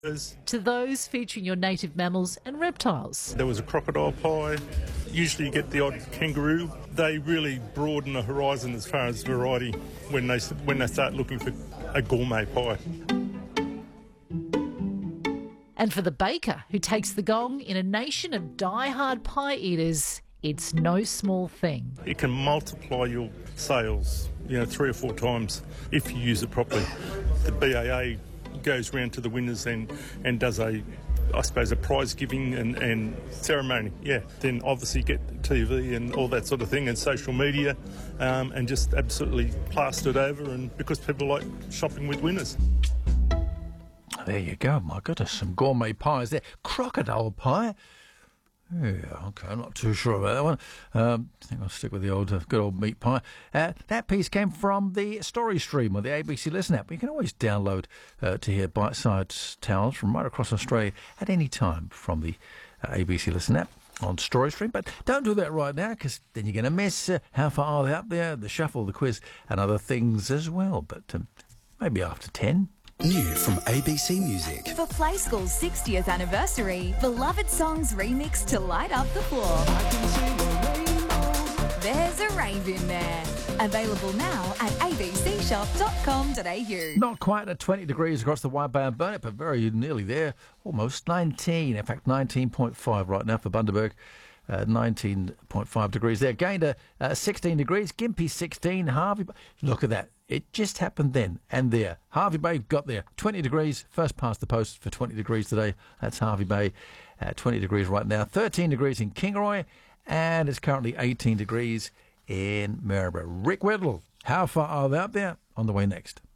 to those featuring your native mammals and reptiles. There was a crocodile pie. Usually you get the odd kangaroo. They really broaden the horizon as far as variety when they start looking for a gourmet pie. And for the baker who takes the gong in a nation of die-hard pie eaters, it's no small thing. It can multiply your sales, 3 or 4 times if you use it properly. The BAA goes round to the winners and does a prize giving and ceremony. Yeah, then obviously get TV and all that sort of thing and social media, and just absolutely plastered over. And because people like shopping with winners. There you go. My goodness, some gourmet pies there. Crocodile pie. Yeah, okay, I'm not too sure about that one. I think I'll stick with the good old meat pie. That piece came from the Story Stream or the ABC Listen app. You can always download to hear bite-sized tales from right across Australia at any time from the ABC Listen app on Story Stream. But don't do that right now, because then you're going to miss How Far Are They Up There, the shuffle, the quiz, and other things as well. But maybe after 10. New from ABC Music. For Play School's 60th anniversary, beloved songs remixed to light up the floor. There's a rave in there. Available now at abcshop.com.au. Not quite at 20 degrees across the Wide Bay and Burnett, but very nearly there. Almost 19. In fact, 19.5 right now for Bundaberg. 19.5 degrees there. Gayndah 16 degrees. Gympie 16. Harvey Bay. Look at that. It just happened then and there. Harvey Bay got there. 20 degrees. First past the post for 20 degrees today. That's Harvey Bay. 20 degrees right now. 13 degrees in Kingaroy. And it's currently 18 degrees in Maryborough. Rick Weddle, How Far Are They Up There? On the way next.